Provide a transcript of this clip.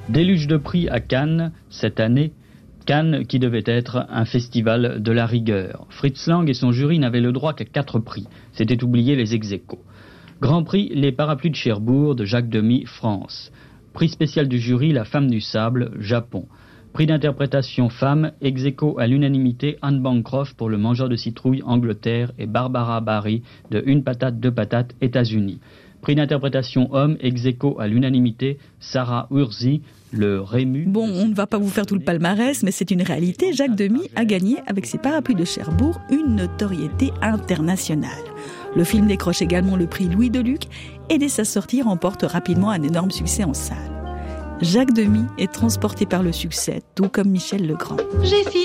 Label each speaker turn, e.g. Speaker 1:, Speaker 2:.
Speaker 1: Déluge de prix à Cannes cette année. Cannes qui devait être un festival de la rigueur. Fritz Lang et son jury n'avaient le droit qu'à 4 prix. C'était oublier les ex-aequo. Grand prix, les parapluies de Cherbourg de Jacques Demy, France. Prix spécial du jury, la femme du sable, Japon. Prix d'interprétation femme, ex-aequo à l'unanimité, Anne Bancroft pour Le Mangeur de citrouilles, Angleterre, et Barbara Barry de Une patate, deux patates, États-Unis. Prix d'interprétation homme, ex-aequo à l'unanimité, Sarah Urzi, Le Rému.
Speaker 2: Bon, on ne va pas vous faire tout le palmarès, mais c'est une réalité. Jacques Demy a gagné avec ses parapluies de Cherbourg une notoriété internationale. Le film décroche également le prix Louis Deluc et dès sa sortie remporte rapidement un énorme succès en salle. Jacques Demy est transporté par le succès, tout comme Michel Legrand.